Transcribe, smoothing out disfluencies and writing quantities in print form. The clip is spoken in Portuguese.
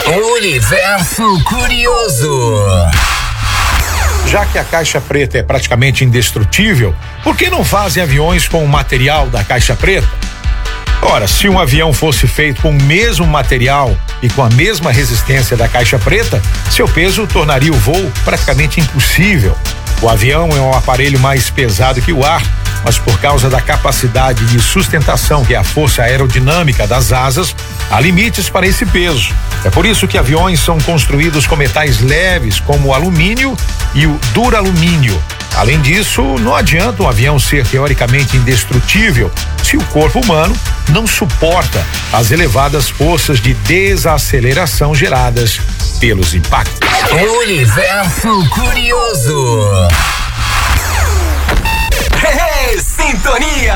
Universo Curioso. Já que a caixa preta é praticamente indestrutível, por que não fazem aviões com o material da caixa preta? Ora, se um avião fosse feito com o mesmo material e com a mesma resistência da caixa preta, seu peso tornaria o voo praticamente impossível. O avião é um aparelho mais pesado que o ar, mas por causa da capacidade de sustentação, que é a força aerodinâmica das asas, há limites para esse peso. É por isso que aviões são construídos com metais leves, como o alumínio e o duralumínio. Além disso, não adianta um avião ser teoricamente indestrutível se o corpo humano não suporta as elevadas forças de desaceleração geradas pelos impactos. Universo Curioso. Sintonia